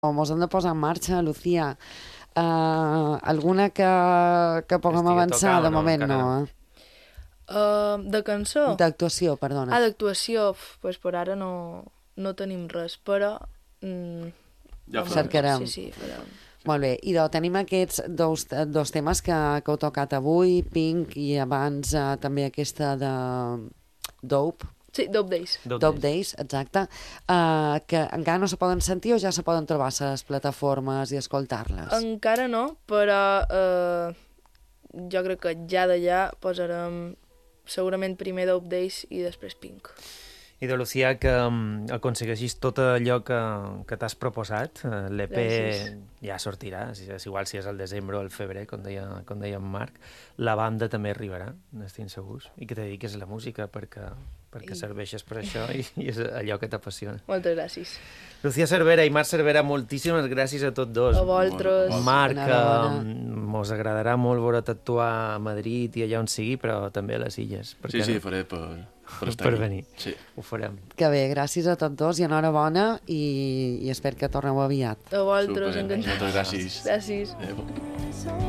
Mos hem de posar en marxa, Lucía. Alguna que puguem avançar? De moment no, De cançó? D'actuació, perdona. D'actuació, pues per ara no tenim res, però... Ja cercarem. Sí, farem. Molt bé, i tenim aquests dos temes que heu tocat avui, Pink, i abans també aquesta de Dope. Sí, Dope Days. Dope Days, exacte, que encara no se poden sentir o ja se poden trobar a les plataformes i escoltar-les? Encara no, però jo crec que ja d'allà posarem segurament primer Dope Days i després Pink. I de Lucía, que aconsegueixis tot allò que t'has proposat. L'EP ja sortirà, és igual si és al desembre o al febrer, com deia en Marc. La banda també arribarà, n'estic segurs, i que te dediques a la música perquè serveixes per això i és allò que t'apassiona. Moltes gràcies. Lucía Cervera i Marc Cervera, moltíssimes gràcies a tots dos. A vosaltres. Marc, mos agradarà molt veure't actuar a Madrid i allà on sigui, però també a les Illes. Sí, faré per estar per aquí. venir. Sí. Ho farem. Que bé, gràcies a tots dos i enhorabona i espero que torneu aviat. A vosaltres, Super, encantat. moltes gràcies. Gràcies. Adéu.